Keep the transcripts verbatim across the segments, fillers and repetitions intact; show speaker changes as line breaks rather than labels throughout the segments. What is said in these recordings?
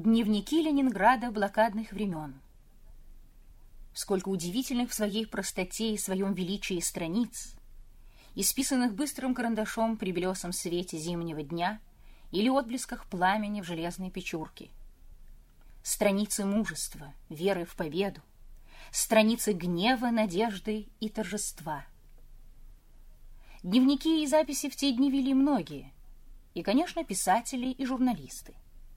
Дневники Ленинграда блокадных времен. Сколько удивительных в своей простоте и своем величии страниц, исписанных быстрым карандашом при белесом свете зимнего дня или отблесках пламени в железной печурке. Страницы мужества, веры в победу, страницы гнева, надежды и торжества. Дневники и записи в те дни вели многие, и, конечно, писатели и журналисты.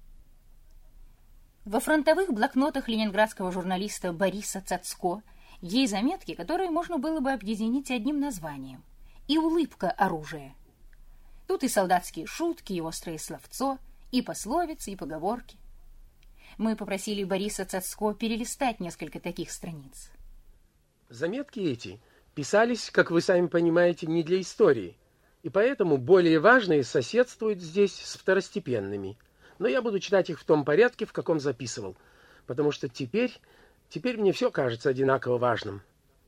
Во фронтовых блокнотах ленинградского журналиста Бориса Цацко есть заметки, которые можно было бы объединить одним названием — и улыбка оружия. Тут и солдатские шутки, и острое словцо, и пословицы, и поговорки. Мы попросили Бориса Цацко перелистать несколько таких страниц.
Заметки эти писались, как вы сами понимаете, не для истории, и поэтому более важные соседствуют здесь с второстепенными. Но я буду читать их в том порядке, в каком записывал, потому что теперь, теперь мне все кажется одинаково важным.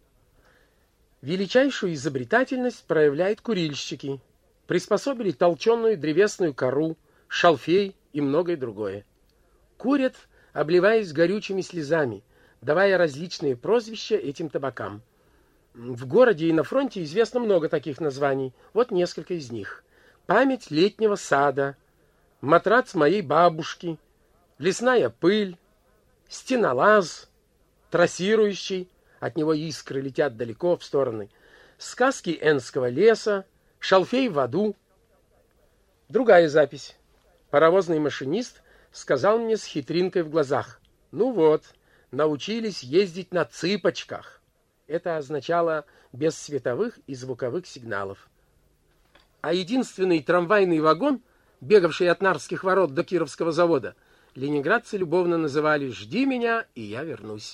Величайшую изобретательность проявляют курильщики. Приспособили толченую древесную кору, шалфей и многое другое. Курят, обливаясь горючими слезами, давая различные прозвища этим табакам. В городе и на фронте известно много таких названий. Вот несколько из них. Память летнего сада, матрац моей бабушки, лесная пыль, стенолаз, трассирующий, от него искры летят далеко в стороны, сказки Энского леса, шалфей в аду. Другая запись. Паровозный машинист сказал мне с хитринкой в глазах: ну вот, научились ездить на цыпочках. Это означало без световых и звуковых сигналов. А единственный трамвайный вагон, бегавший от Нарвских ворот до Кировского завода, ленинградцы любовно называли «Жди меня, и я вернусь».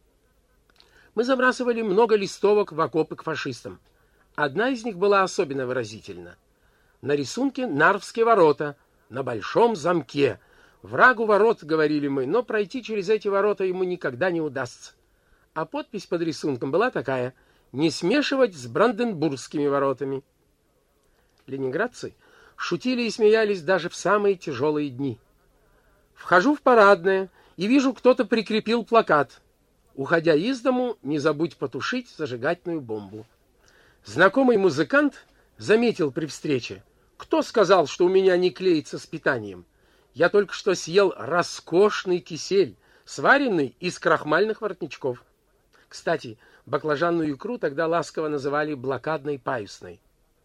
Мы забрасывали много листовок в окопы к фашистам. Одна из них была особенно выразительна. На рисунке Нарвские ворота, на большом замке. Врагу ворот, говорили мы, но пройти через эти ворота ему никогда не удастся. А подпись под рисунком была такая: «Не смешивать с Бранденбургскими воротами». Ленинградцы шутили и смеялись даже в самые тяжелые дни. Вхожу в парадное и вижу, кто-то прикрепил плакат: «Уходя из дому, не забудь потушить зажигательную бомбу». Знакомый музыкант заметил при встрече: «Кто сказал, что у меня не клеится с питанием? Я только что съел роскошный кисель, сваренный из крахмальных воротничков». Кстати, баклажанную икру тогда ласково называли блокадной паюсной.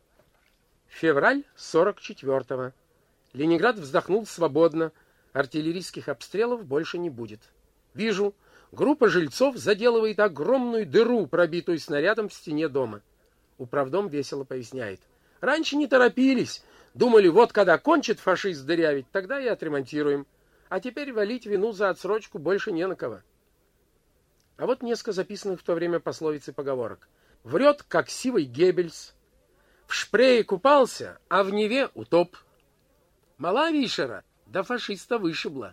Февраль сорок четвёртого. Ленинград вздохнул свободно. Артиллерийских обстрелов больше не будет. Вижу, группа жильцов заделывает огромную дыру, пробитую снарядом в стене дома. Управдом весело поясняет: раньше не торопились. Думали, вот когда кончит фашист дырявить, тогда и отремонтируем. А теперь валить вину за отсрочку больше не на кого. А вот несколько записанных в то время пословиц и поговорок. Врет, как сивый Геббельс. В Шпрее купался, а в Неве утоп. Мала Вишера, да фашиста вышибла.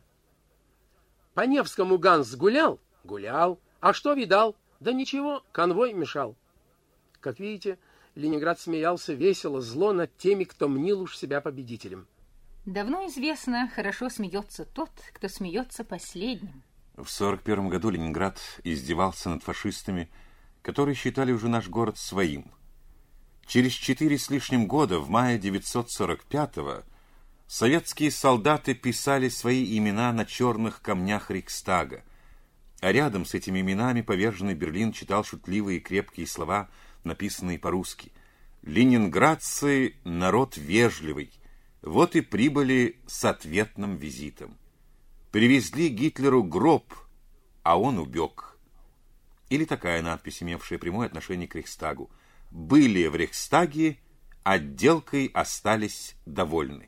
По Невскому Ганс гулял? Гулял. А что видал? Да ничего, конвой мешал. Как видите, Ленинград смеялся весело, зло над теми, кто мнил уж себя победителем.
Давно известно, хорошо смеется тот, кто смеется последним.
В сорок первом году Ленинград издевался над фашистами, которые считали уже наш город своим. Через четыре с лишним года, в мае девятьсот сорок пятого, советские солдаты писали свои имена на черных камнях Рейхстага, а рядом с этими именами поверженный Берлин читал шутливые и крепкие слова, написанные по-русски. «Ленинградцы — народ вежливый, вот и прибыли с ответным визитом. Привезли Гитлеру гроб, а он убег». Или такая надпись, имевшая прямое отношение к Рейхстагу: «Были в Рейхстаге, отделкой остались довольны».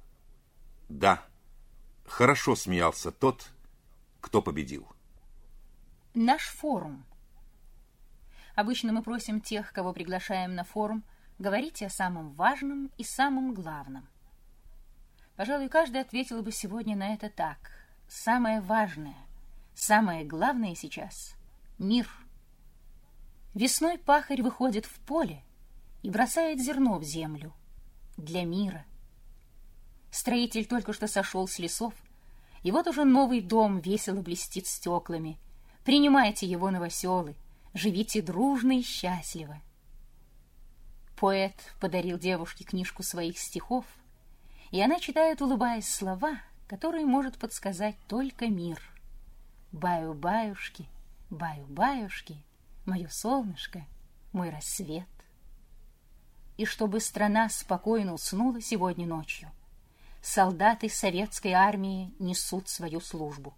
Да, хорошо смеялся тот, кто победил.
Наш форум. Обычно мы просим тех, кого приглашаем на форум, говорить о самом важном и самом главном. Пожалуй, каждый ответил бы сегодня на это так. Самое важное, самое главное сейчас — мир. Весной пахарь выходит в поле и бросает зерно в землю для мира. Строитель только что сошел с лесов И вот уже новый дом весело блестит стеклами. Принимайте его, новоселы, живите дружно и счастливо. Поэт подарил девушке книжку своих стихов, и она читает, улыбаясь, слова, которые может подсказать только мир. Баю-баюшки, баю-баюшки, мое солнышко, мой рассвет. И чтобы страна спокойно уснула сегодня ночью, солдаты советской армии несут свою службу.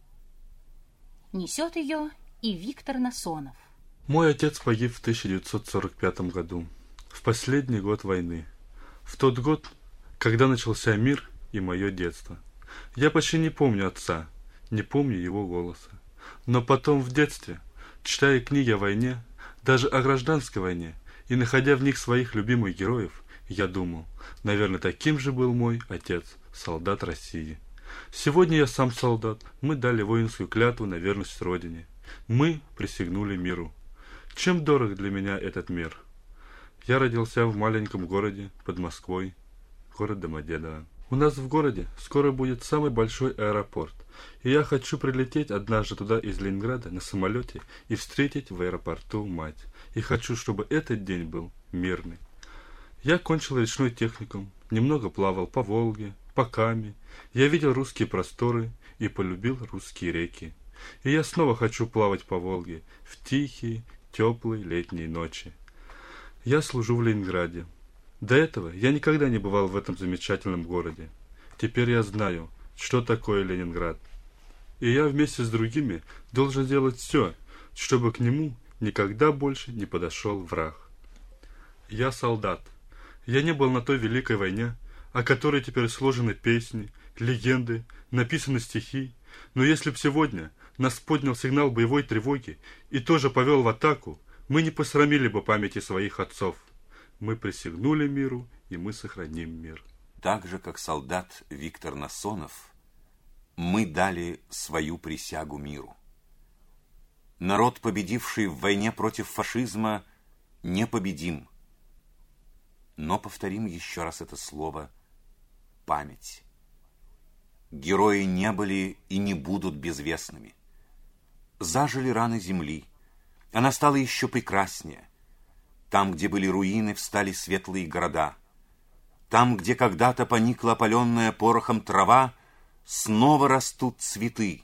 Несет ее и Виктор Насонов.
Мой отец погиб в тысяча девятьсот сорок пятом году, в последний год войны. В тот год, когда начался мир и мое детство. Я почти не помню отца, не помню его голоса. Но потом в детстве, читая книги о войне, даже о гражданской войне, и находя в них своих любимых героев, я думал, наверное, таким же был мой отец, солдат России. Сегодня я сам солдат, мы дали воинскую клятву на верность Родине. Мы присягнули миру. Чем дорог для меня этот мир? Я родился в маленьком городе под Москвой, город Домодедово. У нас в городе скоро будет самый большой аэропорт, и я хочу прилететь однажды туда из Ленинграда на самолете и встретить в аэропорту мать. И хочу, чтобы этот день был мирный. Я кончил речной техникум, немного плавал по Волге, по Каме. Я видел русские просторы и полюбил русские реки. И я снова хочу плавать по Волге в тихие, теплые летние ночи. Я служу в Ленинграде. До этого я никогда не бывал в этом замечательном городе. Теперь я знаю, что такое Ленинград. И я вместе с другими должен сделать все, чтобы к нему никогда больше не подошел враг. Я солдат. Я не был на той великой войне, о которой теперь сложены песни, легенды, написаны стихи. Но если б сегодня нас поднял сигнал боевой тревоги и тоже повел в атаку, мы не посрамили бы памяти своих отцов. Мы присягнули миру, и мы сохраним мир.
Так же, как солдат Виктор Насонов, мы дали свою присягу миру. Народ, победивший в войне против фашизма, непобедим. Но повторим еще раз это слово «память». Герои не были и не будут безвестными. Зажили раны земли. Она стала еще прекраснее. Там, где были руины, встали светлые города. Там, где когда-то поникла опаленная порохом трава, снова растут цветы.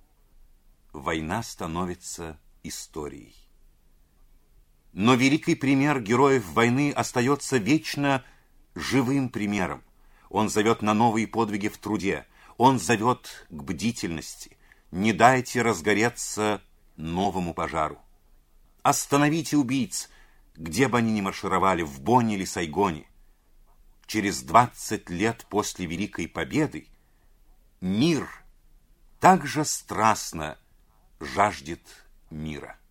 Война становится историей. Но великий пример героев войны остается вечно живым примером. Он зовет на новые подвиги в труде. Он зовет к бдительности. Не дайте разгореться новому пожару. Остановите убийц, где бы они ни маршировали, в Бонне или Сайгоне. Через двадцать лет после Великой Победы мир так же страстно жаждет мира.